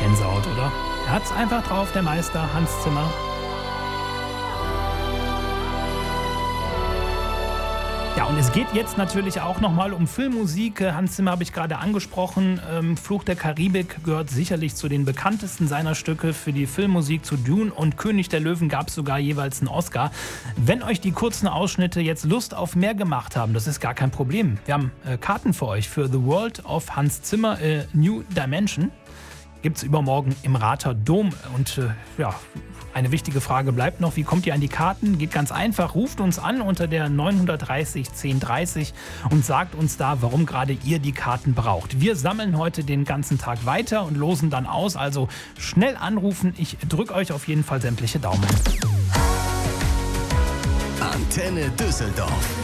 Gänsehaut, oder? Er hat's einfach drauf, der Meister Hans Zimmer. Ja, und es geht jetzt natürlich auch nochmal um Filmmusik. Hans Zimmer habe ich gerade angesprochen. Fluch der Karibik gehört sicherlich zu den bekanntesten seiner Stücke. Für die Filmmusik zu Dune und König der Löwen gab es sogar jeweils einen Oscar. Wenn euch die kurzen Ausschnitte jetzt Lust auf mehr gemacht haben, das ist gar kein Problem. Wir haben Karten für euch für The World of Hans Zimmer, A New Dimension. Gibt es übermorgen im Rather Dom. Und eine wichtige Frage bleibt noch, wie kommt ihr an die Karten? Geht ganz einfach, ruft uns an unter der 930 1030 und sagt uns da, warum gerade ihr die Karten braucht. Wir sammeln heute den ganzen Tag weiter und losen dann aus, also schnell anrufen. Ich drücke euch auf jeden Fall sämtliche Daumen. Antenne Düsseldorf.